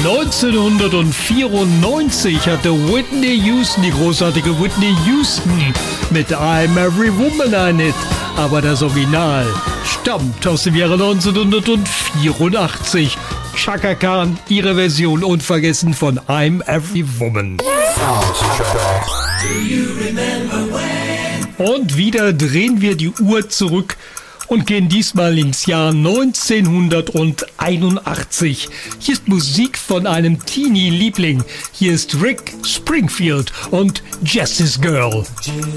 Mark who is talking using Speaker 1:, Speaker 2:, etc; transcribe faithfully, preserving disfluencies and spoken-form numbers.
Speaker 1: neunzehnhundertvierundneunzig hatte Whitney Houston, die großartige Whitney Houston, mit I'm Every Woman ein Hit. Aber das Original stammt aus dem Jahre neunzehnhundertvierundachtzig. Chaka Khan, ihre Version unvergessen von I'm Every Woman. Und wieder drehen wir die Uhr zurück und gehen diesmal ins Jahr neunzehnhunderteinundachtzig. Hier ist Musik von einem Teenie-Liebling. Hier ist Rick Springfield und Jessie's Girl.